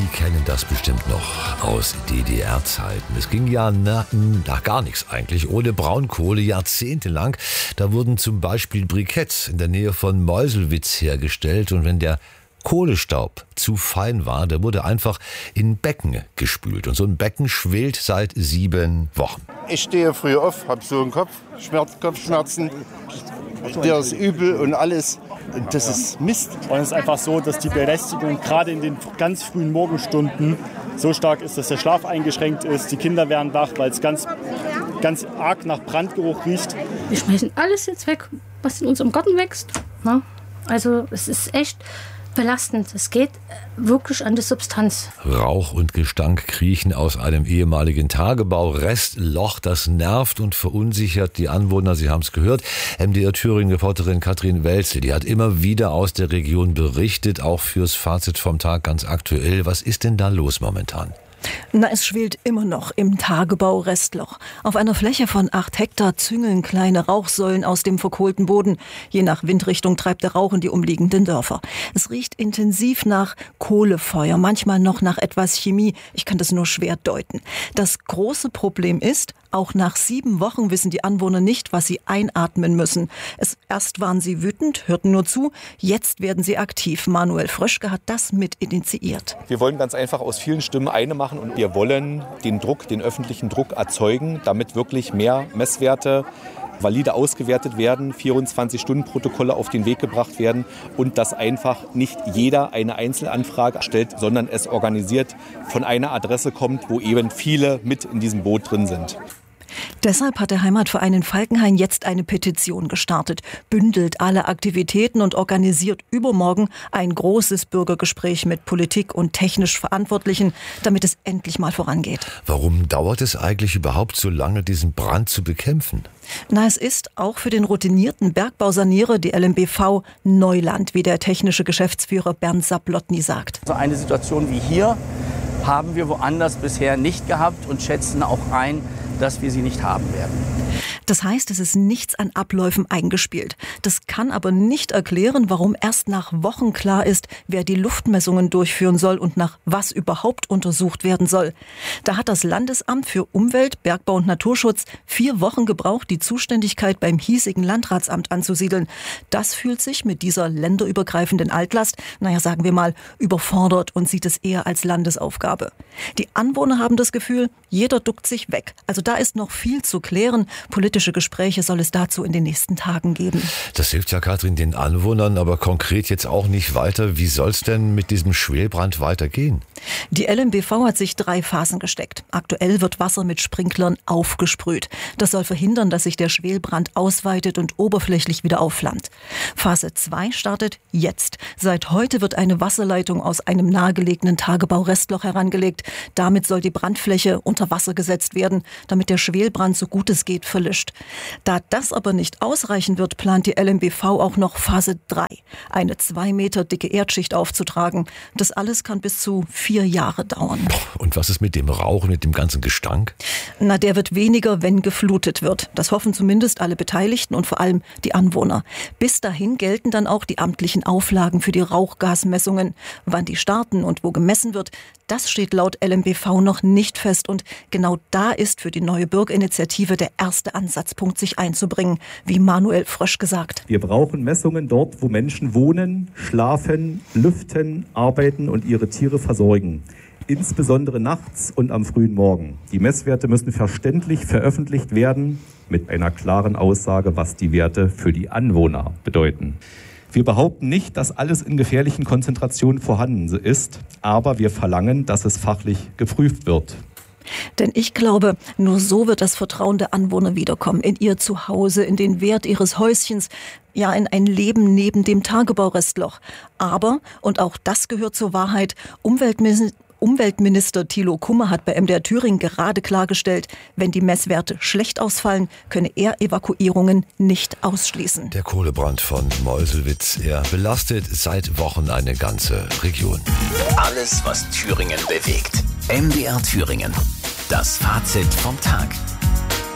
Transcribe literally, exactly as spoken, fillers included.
kennen das bestimmt noch aus D D R-Zeiten. Es ging ja nach, nach gar nichts eigentlich, ohne Braunkohle jahrzehntelang. Da wurden zum Beispiel Briketts in der Nähe von Meuselwitz hergestellt und wenn der Kohlestaub zu fein war, der wurde einfach in Becken gespült. Und so ein Becken schwelt seit sieben Wochen. Ich stehe früh auf, habe so einen Kopf, Schmerz, Kopfschmerzen, der ist übel und alles. Und das ist Mist. Und es ist einfach so, dass die Belästigung gerade in den ganz frühen Morgenstunden so stark ist, dass der Schlaf eingeschränkt ist. Die Kinder werden wach, weil es ganz, ganz arg nach Brandgeruch riecht. Wir schmeißen alles jetzt weg, was in unserem Garten wächst. Na? Also es ist echt belastend. Es geht wirklich an die Substanz. Rauch und Gestank kriechen aus einem ehemaligen Tagebau-Restloch. Das nervt und verunsichert die Anwohner. Sie haben es gehört. M D R Thüringen-Reporterin Katrin Welzel, die hat immer wieder aus der Region berichtet, auch fürs Fazit vom Tag ganz aktuell. Was ist denn da los momentan? Na, es schwelt immer noch im Tagebau-Restloch. Auf einer Fläche von acht Hektar züngeln kleine Rauchsäulen aus dem verkohlten Boden. Je nach Windrichtung treibt der Rauch in die umliegenden Dörfer. Es riecht intensiv nach Kohlefeuer, manchmal noch nach etwas Chemie. Ich kann das nur schwer deuten. Das große Problem ist, auch nach sieben Wochen wissen die Anwohner nicht, was sie einatmen müssen. Es, erst waren sie wütend, hörten nur zu, jetzt werden sie aktiv. Manuel Fröschke hat das mit initiiert. Wir wollen ganz einfach aus vielen Stimmen eine machen und wir wollen den Druck, den öffentlichen Druck erzeugen, damit wirklich mehr Messwerte valide ausgewertet werden, vierundzwanzig-Stunden-Protokolle auf den Weg gebracht werden und dass einfach nicht jeder eine Einzelanfrage stellt, sondern es organisiert von einer Adresse kommt, wo eben viele mit in diesem Boot drin sind. Deshalb hat der Heimatverein in Falkenhain jetzt eine Petition gestartet, bündelt alle Aktivitäten und organisiert übermorgen ein großes Bürgergespräch mit Politik und technisch Verantwortlichen, damit es endlich mal vorangeht. Warum dauert es eigentlich überhaupt so lange, diesen Brand zu bekämpfen? Na, es ist auch für den routinierten Bergbausanierer, die L M B V, Neuland, wie der technische Geschäftsführer Bernd Sablotny sagt. So eine Situation wie hier haben wir woanders bisher nicht gehabt und schätzen auch ein, dass wir sie nicht haben werden. Das heißt, es ist nichts an Abläufen eingespielt. Das kann aber nicht erklären, warum erst nach Wochen klar ist, wer die Luftmessungen durchführen soll und nach was überhaupt untersucht werden soll. Da hat das Landesamt für Umwelt, Bergbau und Naturschutz vier Wochen gebraucht, die Zuständigkeit beim hiesigen Landratsamt anzusiedeln. Das fühlt sich mit dieser länderübergreifenden Altlast, naja, sagen wir mal, überfordert und sieht es eher als Landesaufgabe. Die Anwohner haben das Gefühl, jeder duckt sich weg. Also da ist noch viel zu klären. Politische Gespräche soll es dazu in den nächsten Tagen geben. Das hilft ja, Katrin, den Anwohnern, aber konkret jetzt auch nicht weiter. Wie soll es denn mit diesem Schwelbrand weitergehen? Die L M B V hat sich drei Phasen gesteckt. Aktuell wird Wasser mit Sprinklern aufgesprüht. Das soll verhindern, dass sich der Schwelbrand ausweitet und oberflächlich wieder aufflammt. Phase zwei startet jetzt. Seit heute wird eine Wasserleitung aus einem nahegelegenen Tagebau-Restloch herangelegt. Damit soll die Brandfläche unter Wasser gesetzt werden, damit der Schwelbrand so gut es geht verlischt. Da das aber nicht ausreichen wird, plant die L M B V auch noch Phase drei, eine zwei Meter dicke Erdschicht aufzutragen. Das alles kann bis zu vier Jahre dauern. Und was ist mit dem Rauch und mit dem ganzen Gestank? Na, der wird weniger, wenn geflutet wird. Das hoffen zumindest alle Beteiligten und vor allem die Anwohner. Bis dahin gelten dann auch die amtlichen Auflagen für die Rauchgasmessungen. Wann die starten und wo gemessen wird, das steht laut L M B V noch nicht fest. Und genau da ist für die neue Bürgerinitiative der erste Ansatzpunkt, sich einzubringen, wie Manuel Fröschke sagt. Wir brauchen Messungen dort, wo Menschen wohnen, schlafen, lüften, arbeiten und ihre Tiere versorgen. Insbesondere nachts und am frühen Morgen. Die Messwerte müssen verständlich veröffentlicht werden mit einer klaren Aussage, was die Werte für die Anwohner bedeuten. Wir behaupten nicht, dass alles in gefährlichen Konzentrationen vorhanden ist, aber wir verlangen, dass es fachlich geprüft wird. Denn ich glaube, nur so wird das Vertrauen der Anwohner wiederkommen. In ihr Zuhause, in den Wert ihres Häuschens, ja in ein Leben neben dem Tagebau-Restloch. Aber, und auch das gehört zur Wahrheit, Umweltminister Umweltminister Thilo Kummer hat bei M D R Thüringen gerade klargestellt, wenn die Messwerte schlecht ausfallen, könne er Evakuierungen nicht ausschließen. Der Kohlebrand von Meuselwitz, er belastet seit Wochen eine ganze Region. Alles, was Thüringen bewegt. M D R Thüringen. Das Fazit vom Tag.